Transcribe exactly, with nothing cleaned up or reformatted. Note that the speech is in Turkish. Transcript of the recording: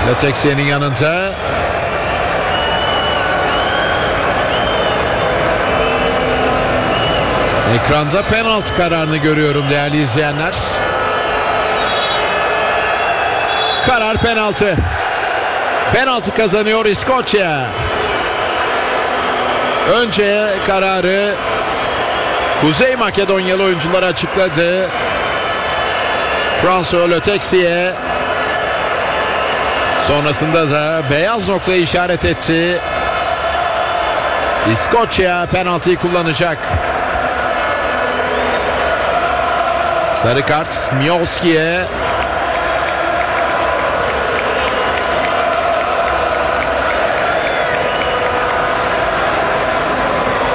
Letexi'nin yanında. Ekranda penaltı kararını görüyorum değerli izleyenler. Karar penaltı. Penaltı kazanıyor İskoçya. Önce kararı Kuzey Makedonyalı oyuncular açıkladı. François Letexi'ye. Sonrasında da beyaz noktayı işaret etti. İskoçya penaltıyı kullanacak. Sarı kart Miowski'ye.